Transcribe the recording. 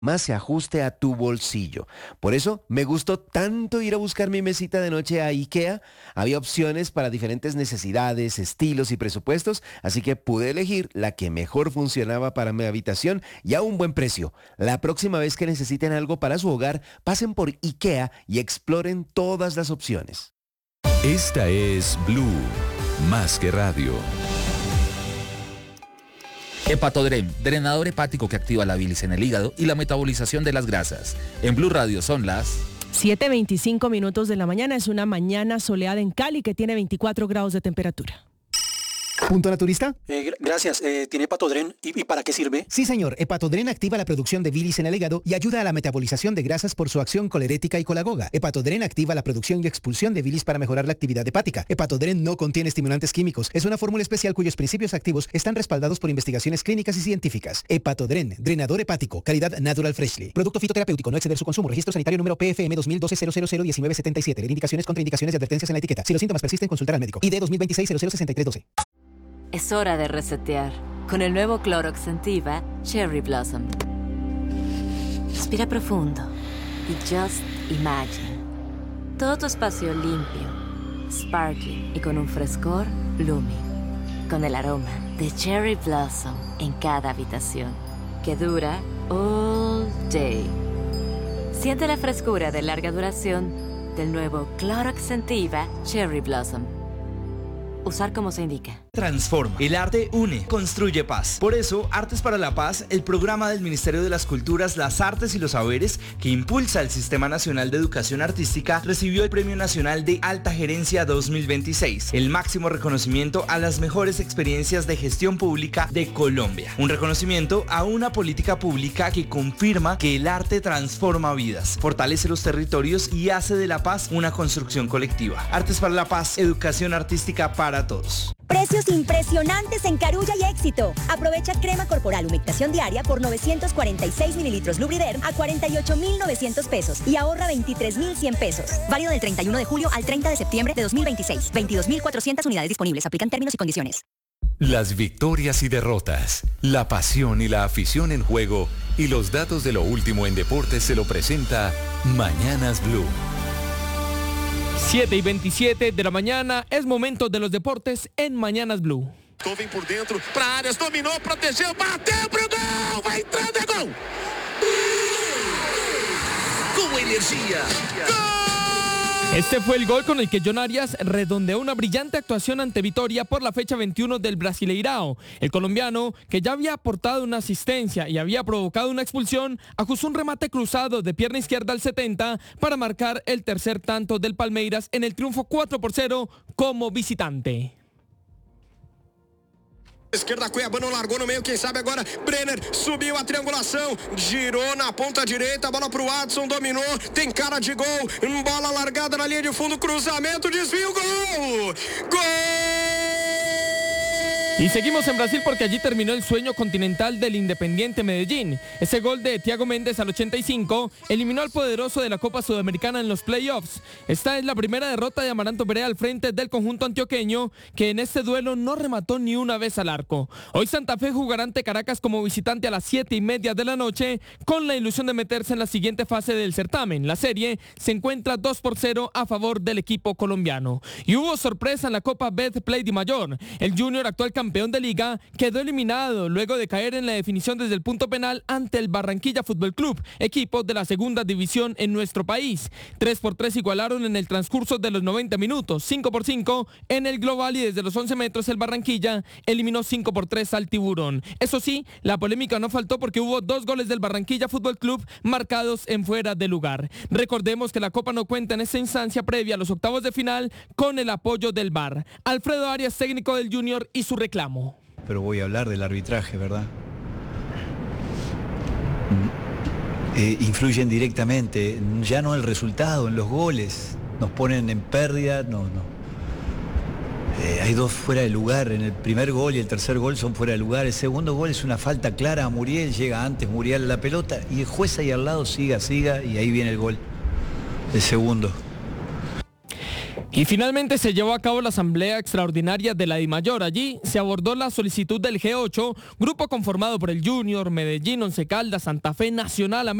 más se ajuste a tu bolsillo. Por eso me gustó tanto ir a buscar mi mesita de noche a IKEA. Había opciones para diferentes necesidades, estilos y presupuestos, así que pude elegir la que mejor funcionaba para mi habitación y a un buen precio. La próxima vez que necesiten algo para su hogar, pasen por IKEA y exploren todas las opciones. Esta es Blue, más que radio. Hepatodren, drenador hepático que activa la bilis en el hígado y la metabolización de las grasas. En Blue Radio son las 7:25 minutos de la mañana. Es una mañana soleada en Cali que tiene 24 grados de temperatura. ¿Punto naturista? Gracias. ¿Tiene Hepatodren? ¿Y para qué sirve? Sí, señor. Hepatodren activa la producción de bilis en el hígado y ayuda a la metabolización de grasas por su acción colerética y colagoga. Hepatodren activa la producción y expulsión de bilis para mejorar la actividad hepática. Hepatodren no contiene estimulantes químicos. Es una fórmula especial cuyos principios activos están respaldados por investigaciones clínicas y científicas. Hepatodren, drenador hepático, calidad Natural Freshly. Producto fitoterapéutico, no exceder su consumo. Registro sanitario número PFM 2012-0001977. Leer indicaciones, contraindicaciones y advertencias en la etiqueta. Si los síntomas persisten, consultar al médico. ID 2026-006312. Es hora de resetear con el nuevo Clorox Scentiva Cherry Blossom. Respira profundo y just imagine. Todo tu espacio limpio, sparkling y con un frescor blooming. Con el aroma de Cherry Blossom en cada habitación, que dura all day. Siente la frescura de larga duración del nuevo Clorox Scentiva Cherry Blossom. Usar como se indica. Transforma. El arte une, construye paz. Por eso, Artes para la Paz, el programa del Ministerio de las Culturas, las Artes y los Saberes, que impulsa el Sistema Nacional de Educación Artística, recibió el Premio Nacional de Alta Gerencia 2026, el máximo reconocimiento a las mejores experiencias de gestión pública de Colombia. Un reconocimiento a una política pública que confirma que el arte transforma vidas, fortalece los territorios y hace de la paz una construcción colectiva. Artes para la Paz, educación artística para todos. Precios impresionantes en Carulla y Éxito. Aprovecha crema corporal humectación diaria por 946 mililitros Lubriderm a 48,900 pesos y ahorra 23,100 pesos. Válido del 31 de julio al 30 de septiembre de 2026. 22,400 unidades disponibles. Aplican términos y condiciones. Las victorias y derrotas, la pasión y la afición en juego y los datos de lo último en deportes se lo presenta Mañanas Blue. 7:27 de la mañana, es momento de los deportes en Mañanas Blue. Vem por dentro, para Arias, dominou, protegeu, bateu pro gol, vai entrando, é gol! Con energía. ¡Gol! Este fue el gol con el que John Arias redondeó una brillante actuación ante Vitória por la fecha 21 del Brasileirao. El colombiano, que ya había aportado una asistencia y había provocado una expulsión, ajustó un remate cruzado de pierna izquierda al 70 para marcar el tercer tanto del Palmeiras en el triunfo 4-0 como visitante. Esquerda, Cuiabano largou no meio, quem sabe agora, Brenner subiu a triangulação, girou na ponta direita, bola pro Adson, dominou, tem cara de gol, bola largada na linha de fundo, cruzamento, desvio, gol! Gol! Y seguimos en Brasil porque allí terminó el sueño continental del Independiente Medellín. Ese gol de Thiago Méndez al 85 eliminó al poderoso de la Copa Sudamericana en los playoffs. Esta es la primera derrota de Amaranto Perea al frente del conjunto antioqueño, que en este duelo no remató ni una vez al arco. Hoy Santa Fe jugará ante Caracas como visitante a las 7:30 de la noche, con la ilusión de meterse en la siguiente fase del certamen. La serie se encuentra 2-0 a favor del equipo colombiano. Y hubo sorpresa en la Copa Betplay de Mayor. El Junior, actual campeón de liga, quedó eliminado luego de caer en la definición desde el punto penal ante el Barranquilla Fútbol Club, equipo de la segunda división en nuestro país. 3-3 igualaron en el transcurso de los 90 minutos, 5-5 en el global, y desde los 11 metros el Barranquilla eliminó 5-3 al Tiburón. Eso sí, la polémica no faltó porque hubo 2 goles del Barranquilla Fútbol Club marcados en fuera de lugar. Recordemos que la Copa no cuenta en esta instancia previa a los octavos de final con el apoyo del VAR. Alfredo Arias, técnico del Junior, y su reclamo. Pero voy a hablar del arbitraje, ¿verdad? Influyen directamente, ya no el resultado, en los goles, nos ponen en pérdida, no. Hay 2 fuera de lugar, en el primer gol y el tercer gol son fuera de lugar, el segundo gol es una falta clara a Muriel, llega antes Muriel a la pelota y el juez ahí al lado siga y ahí viene el gol, el segundo. Y finalmente se llevó a cabo la asamblea extraordinaria de la DIMAYOR. Allí se abordó la solicitud del G8, grupo conformado por el Junior, Medellín, Once Caldas, Santa Fe, Nacional,